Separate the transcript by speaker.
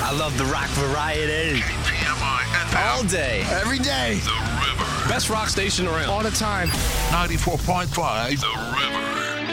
Speaker 1: I love the rock variety.
Speaker 2: KPMI FM.
Speaker 1: All day.
Speaker 3: Every day.
Speaker 2: The River.
Speaker 1: Best rock station around.
Speaker 3: All the time.
Speaker 2: 94.5. The River.